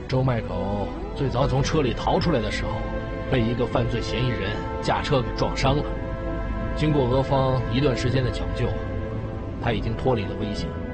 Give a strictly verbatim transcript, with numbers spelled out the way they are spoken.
周麦口最早从车里逃出来的时候，被一个犯罪嫌疑人驾车给撞伤了。经过俄方一段时间的抢救，他已经脱离了危险。